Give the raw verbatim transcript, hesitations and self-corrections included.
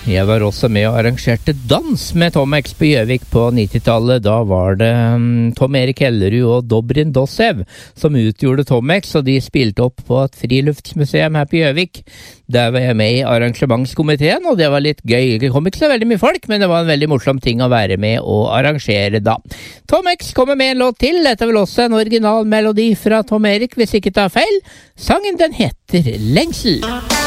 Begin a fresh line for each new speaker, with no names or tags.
Jeg var også med og arrangerte dans med Tom X på Gjøvik på nittitallet. Da var det um, Tom Erik Hellerud og Dobrin Dossev som utgjorde Tom X, og de spilte opp på et friluftsmuseum her på Gjøvik. Der var jeg med i arrangementskomiteen, og det var litt gøy. Det kom ikke så veldig mye folk, men det var en veldig morsom ting å være med og arrangere da. Tom X kommer med en låt til. Dette er vel også en original melodi fra Tom Erik, hvis ikke tar feil. Sangen den heter Lengsel.